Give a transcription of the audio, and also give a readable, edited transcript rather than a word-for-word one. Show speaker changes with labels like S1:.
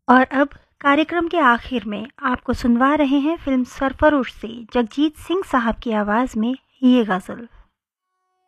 S1: और अब कार्यक्रम के आखिर में आपको सुनवा रहे हैं फिल्म सरफरोश से जगजीत सिंह साहब की आवाज़ में ये गज़ल।